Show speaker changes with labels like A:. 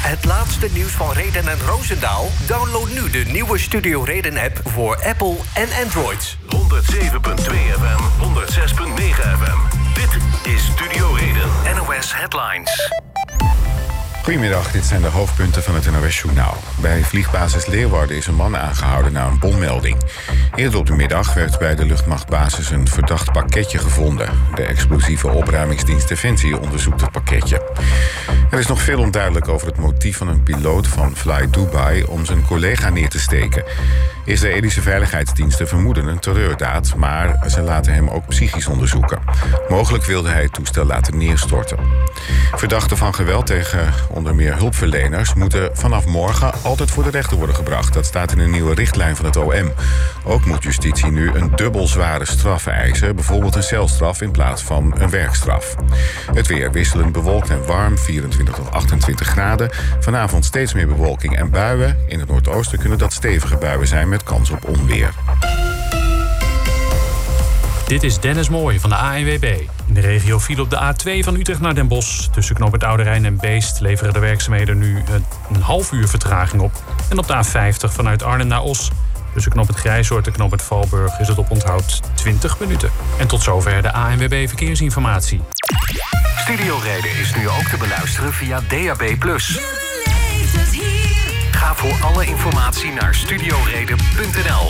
A: Het laatste nieuws van Reden en Roosendaal? Download nu de nieuwe Studio Reden-app voor Apple en Android.
B: 107.2 FM, 106.9 FM. Dit is Studio Reden, NOS Headlines.
C: Goedemiddag, dit zijn de hoofdpunten van het NOS-journaal. Bij vliegbasis Leeuwarden is een man aangehouden na een bommelding. Eerder op de middag werd bij de luchtmachtbasis een verdacht pakketje gevonden. De explosieve opruimingsdienst Defensie onderzoekt het pakketje. Er is nog veel onduidelijk over het motief van een piloot van Fly Dubai om zijn collega neer te steken. Israëlische veiligheidsdiensten vermoeden een terreurdaad, maar ze laten hem ook psychisch onderzoeken. Mogelijk wilde hij het toestel laten neerstorten. Verdachten van geweld tegen onder meer hulpverleners moeten vanaf morgen altijd voor de rechter worden gebracht. Dat staat in een nieuwe richtlijn van het OM. Ook moet justitie nu een dubbel zware straf eisen, bijvoorbeeld een celstraf in plaats van een werkstraf. Het weer wisselend bewolkt en warm, 24 tot 28 graden. Vanavond steeds meer bewolking en buien. In het noordoosten kunnen dat stevige buien zijn met kans op onweer.
D: Dit is Dennis Mooij van de ANWB. In de regio viel op de A2 van Utrecht naar Den Bosch. Tussen knooppunt Oude Rijn en Beest leveren de werkzaamheden nu een half uur vertraging op. En op de A50 vanuit Arnhem naar Os. Tussen knooppunt Grijzoord en knooppunt Valburg is het op onthoud 20 minuten. En tot zover de ANWB Verkeersinformatie.
B: Studio Reden is nu ook te beluisteren via DAB+. Ga voor alle informatie naar studioreden.nl.